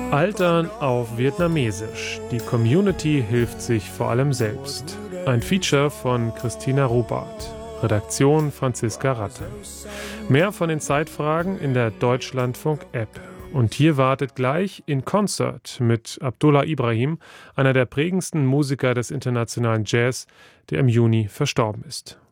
Altern auf Vietnamesisch. Die Community hilft sich vor allem selbst. Ein Feature von Christina Robart. Redaktion Franziska Ratte. Mehr von den Zeitfragen in der Deutschlandfunk-App. Und hier wartet gleich In Concert mit Abdullah Ibrahim, einer der prägendsten Musiker des internationalen Jazz, der im Juni verstorben ist.